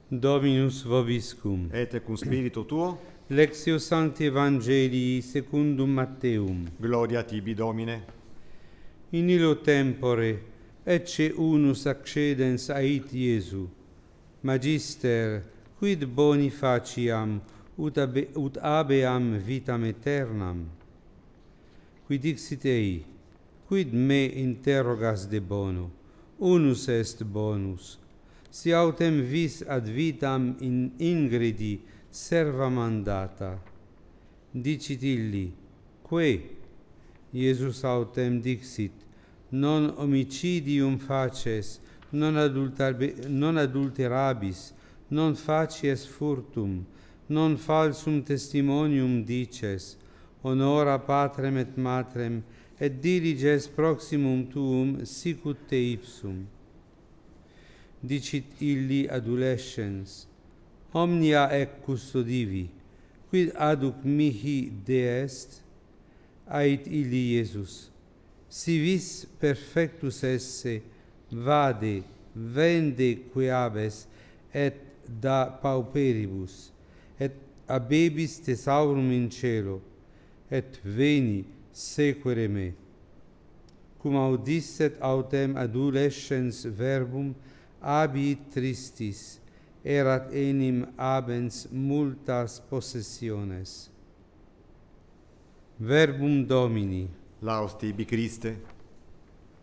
Dominus vobiscum. Et cum spiritu tuo, Lectio Sancti Evangelii secundum Matteum. gloria tibi, Domine. In illo tempore ecce unus accedens ait Iesu, Magister, quid boni faciam, ut habeam vitam aeternam? Qui dixit ei, quid me interrogas de bono? Unus est bonus. Si autem vis ad vitam in ingredi serva mandata. Dicit illi, quae? Iesus autem dixit, non homicidium faces, non adulterabis, non facies furtum, non falsum testimonium dices, honora patrem et matrem, et diliges proximum tuum sicut te ipsum. Dicit illi adolescens, omnia ec custodivi, quid aduc mihi deest? Ait illi Iesus, si vis perfectus esse, vade, vende queabes, et da pauperibus, et abebis thesaurum in cielo, et veni sequere me. Cum audisset autem adolescens verbum, abiit tristis, erat enim abens multas possessiones. Verbum Domini. Laus tibi, Christe.